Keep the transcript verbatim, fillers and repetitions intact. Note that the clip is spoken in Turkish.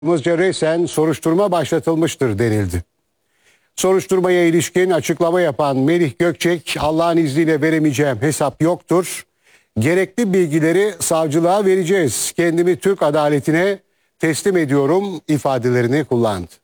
Mızca resen soruşturma başlatılmıştır denildi. Soruşturmaya ilişkin açıklama yapan Melih Gökçek, Allah'ın izniyle veremeyeceğim hesap yoktur. Gerekli bilgileri savcılığa vereceğiz. Kendimi Türk adaletine teslim ediyorum ifadelerini kullandı.